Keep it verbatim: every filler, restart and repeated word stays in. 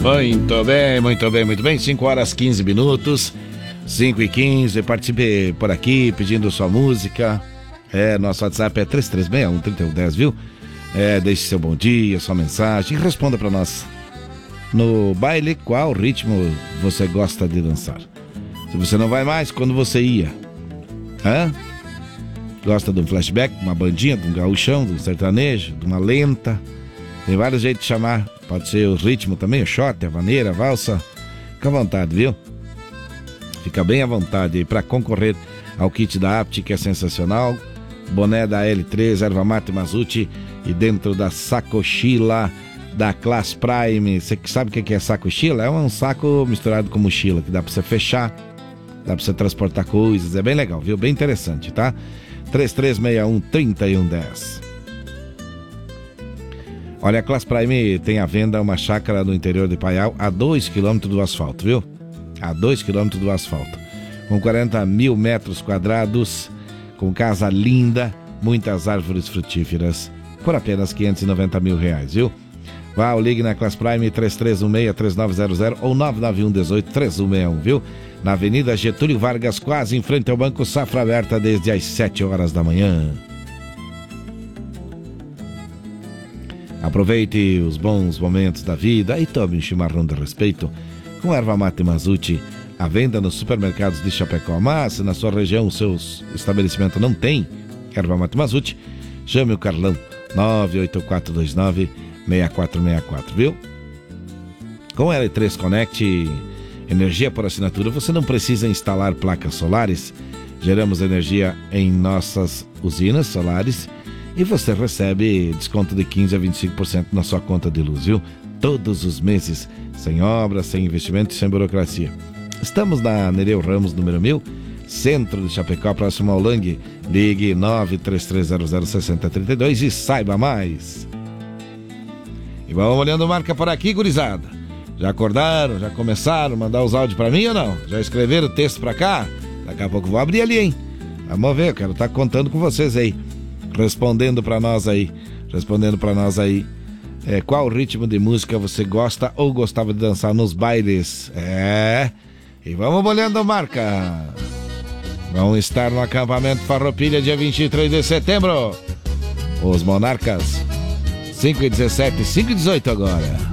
Muito bem, muito bem, muito bem. cinco horas quinze minutos. cinco e quinze. Participe por aqui pedindo sua música. É, nosso WhatsApp é três três seis um, três um um zero, viu? É, deixe seu bom dia, sua mensagem e responda pra nós. No baile, qual ritmo você gosta de dançar? Se você não vai mais, quando você ia? Hã? Gosta de um flashback, uma bandinha, de um gaúchão, de um sertanejo, de uma lenta? Tem vários jeitos de chamar. Pode ser o ritmo também, o shot, a vaneira, a valsa. Fica à vontade, viu? Fica bem à vontade aí para concorrer ao kit da Apt, que é sensacional. Boné da L três, erva mate Mazuti e dentro da sacochila da Class Prime. Você que sabe o que é sacochila? É um saco misturado com mochila, que dá para você fechar, dá para você transportar coisas. É bem legal, viu? Bem interessante, tá? três três seis um, três um um zero. Olha, a Class Prime tem à venda uma chácara no interior de Paial a dois quilômetros do asfalto, viu? A dois quilômetros do asfalto. Com quarenta mil metros quadrados, com casa linda, muitas árvores frutíferas, por apenas quinhentos e noventa mil reais, viu? Vá ou ligue na Class Prime três três um seis, três nove zero zero ou nove nove um um oito, três um seis um, viu? Na Avenida Getúlio Vargas, quase em frente ao Banco Safra, aberta desde as sete horas da manhã. Aproveite os bons momentos da vida e tome um chimarrão de respeito com erva mate Mazuti. À venda nos supermercados de Chapecó. Mas se na sua região o seu estabelecimento não tem erva mate Mazuti, chame o Carlão nove oito quatro dois nove, seis quatro seis quatro, viu? Com a L três Connect, energia por assinatura, você não precisa instalar placas solares. Geramos energia em nossas usinas solares e você recebe desconto de quinze a vinte e cinco por cento na sua conta de luz, viu? Todos os meses, sem obra, sem investimento e sem burocracia. Estamos na Nereu Ramos, número mil, centro de Chapecó, próximo ao Lang. Ligue nove três três zero zero seis zero três dois e saiba mais. E vamos olhando marca por aqui, gurizada. Já acordaram? Já começaram a mandar os áudios pra mim ou não? Já escreveram o texto pra cá? Daqui a pouco eu vou abrir ali, hein? Vamos ver, eu quero estar contando com vocês aí. Respondendo pra nós aí. Respondendo pra nós aí. É, qual ritmo de música você gosta ou gostava de dançar nos bailes? É. E vamos olhando a marca. Vão estar no acampamento Farroupilha dia vinte e três de setembro. Os Monarcas. cinco e dezessete, cinco e dezoito agora.